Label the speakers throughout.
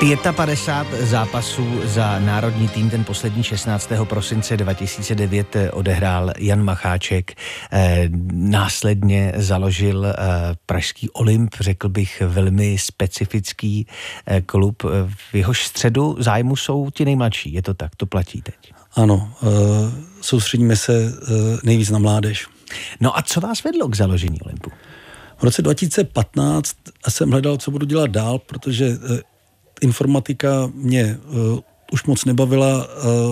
Speaker 1: 55 zápasů za národní tým, ten poslední 16. prosince 2009 odehrál Jan Macháček. Následně založil pražský Olymp, řekl bych velmi specifický klub. V jehož středu zájmu jsou ti nejmladší, je to tak, to platí teď?
Speaker 2: Ano, soustředíme se nejvíc na mládež.
Speaker 1: No a co vás vedlo k založení Olympu?
Speaker 2: V roce 2015 jsem hledal, co budu dělat dál, protože informatika mě už moc nebavila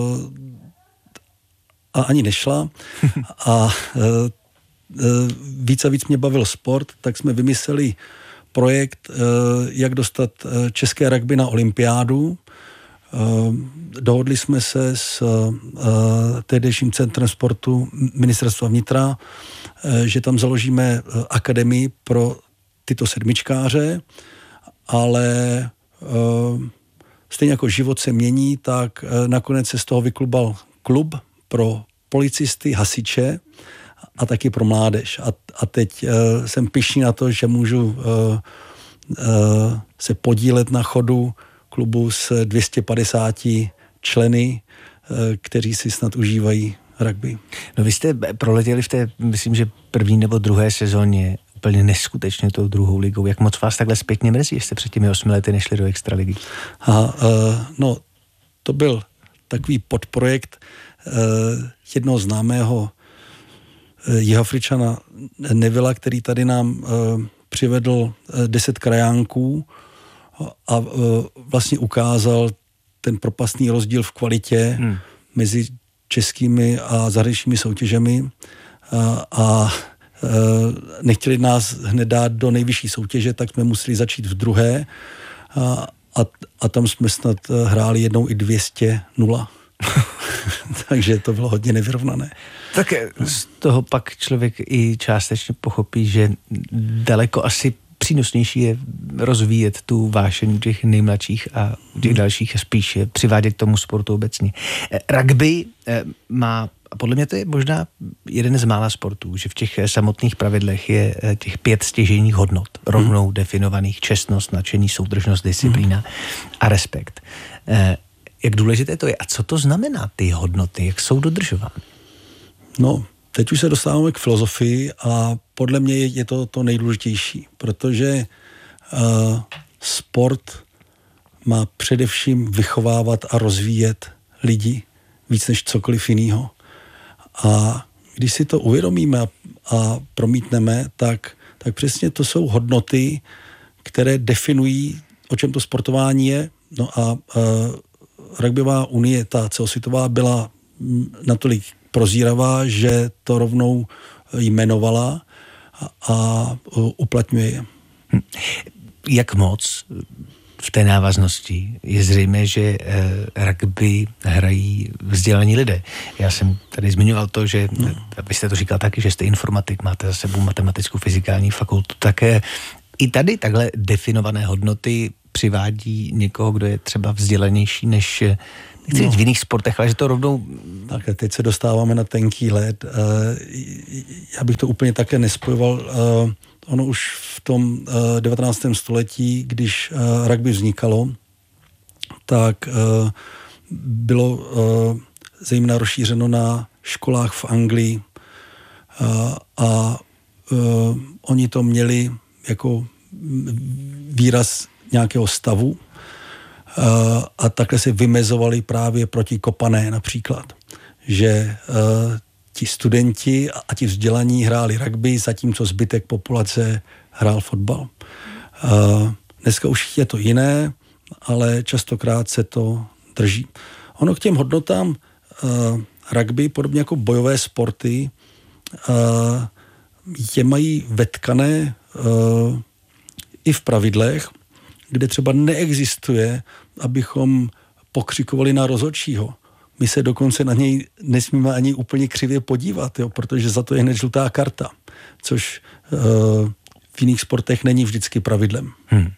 Speaker 2: a ani nešla. A víc a víc mě bavil sport, tak jsme vymysleli projekt, jak dostat české rugby na olympiádu. Dohodli jsme se s tehdejším centrem sportu ministerstva vnitra, že tam založíme akademii pro tyto sedmičkáře, ale stejně jako život se mění, tak nakonec se z toho vyklubal klub pro policisty, hasiče a taky pro mládež. A teď jsem pyšný na to, že můžu se podílet na chodu klubu s 250 členy, kteří si snad užívají rugby.
Speaker 1: No vy jste proletěli v té, myslím, že první nebo druhé sezóně úplně neskutečně tou druhou ligou. Jak moc vás takhle zpětně mrzí, že jste před těmi 8 lety nešli do extraligy?
Speaker 2: No, to byl takový podprojekt jednoho známého Jihoafričana Nevilla, který tady nám přivedl 10 krajánků a vlastně ukázal ten propastný rozdíl v kvalitě mezi českými a zahraničními soutěžemi a nechtěli nás hned dát do nejvyšší soutěže, tak jsme museli začít v druhé a tam jsme snad hráli jednou i 200-0. Takže to bylo hodně nevyrovnané.
Speaker 1: Tak z toho pak člověk i částečně pochopí, že daleko asi přínosnější je rozvíjet tu vášeň těch nejmladších a těch dalších spíš přivádět k tomu sportu obecně. Rugby má, podle mě to je možná jeden z mála sportů, že v těch samotných pravidlech je těch 5 stěžejních hodnot, rovnou definovaných: čestnost, nadšení, soudržnost, disciplína a respekt. Jak důležité to je a co to znamená ty hodnoty, jak jsou dodržovány?
Speaker 2: No, teď už se dostáváme k filozofii a podle mě je to nejdůležitější, protože sport má především vychovávat a rozvíjet lidi víc než cokoliv jiného. A když si to uvědomíme a promítneme, tak přesně to jsou hodnoty, které definují, o čem to sportování je. No a rugbyová unie, ta celosvětová, byla natolik prozíravá, že to rovnou jmenovala a uplatňuje je.
Speaker 1: Jak moc v té návaznosti je zřejmé, že rugby hrají vzdělaní lidé? Já jsem tady zmiňoval to, že vy jste to říkal taky, že jste informatik, máte za sebou matematickou fyzikální fakultu, tak i tady takhle definované hodnoty přivádí někoho, kdo je třeba vzdělanější než nechci říct v jiných sportech, ale že to rovnou...
Speaker 2: Tak teď se dostáváme na tenký led. Já bych to úplně také nespojoval. Ono už v tom 19. století, když rugby vznikalo, tak bylo zejména rozšířeno na školách v Anglii a oni to měli jako výraz nějakého stavu a takhle se vymezovali právě proti kopané například, že ti studenti a ti vzdělaní hráli rugby, zatímco zbytek populace hrál fotbal. Dneska už je to jiné, ale častokrát se to drží. Ono k těm hodnotám rugby, podobně jako bojové sporty, je mají vetkané i v pravidlech, kde třeba neexistuje, abychom pokřikovali na rozhodčího. My se dokonce na něj nesmíme ani úplně křivě podívat, protože za to je hned žlutá karta, což v jiných sportech není vždycky pravidlem.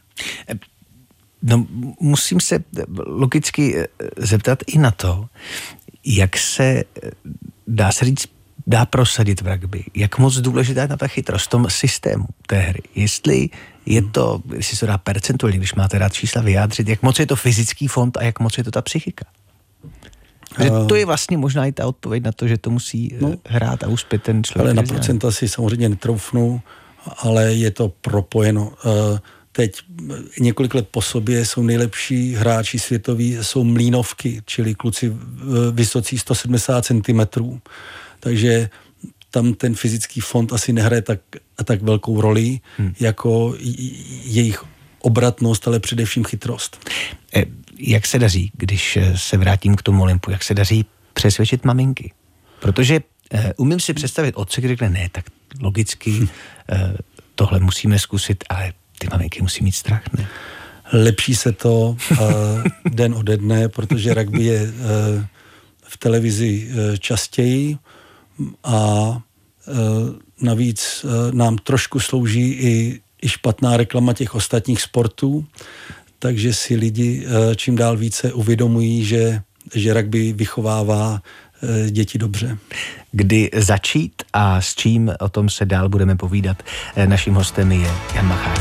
Speaker 1: No, musím se logicky zeptat i na to, jak se, dá se říct, dá prosadit v rugby. Jak moc důležitá je ta chytrost v tom systému té hry. Jestli Je to, jestli se dá percentuálně, když máte rád čísla vyjádřit, jak moc je to fyzický fond a jak moc je to ta psychika? Že to je vlastně možná i ta odpověď na to, že to musí hrát a uspět ten člověk.
Speaker 2: Ale na procenta si samozřejmě netroufnu, ale je to propojeno. Teď několik let po sobě jsou nejlepší hráči světoví, jsou mlýnovky, čili kluci vysocí 170 cm. Takže tam ten fyzický fond asi nehraje tak velkou roli, jako jejich obratnost, ale především chytrost.
Speaker 1: Jak se daří, když se vrátím k tomu Olympu, jak se daří přesvědčit maminky? Protože umím si představit otce, který řekne, ne, tak logicky tohle musíme zkusit, ale ty maminky musí mít strach, ne?
Speaker 2: Lepší se to den ode dne, protože rugby je v televizi častěji a navíc nám trošku slouží i špatná reklama těch ostatních sportů, takže si lidi čím dál více uvědomují, že rugby vychovává děti dobře.
Speaker 1: Kdy začít a s čím, o tom se dál budeme povídat. Naším hostem je Jan Macháč.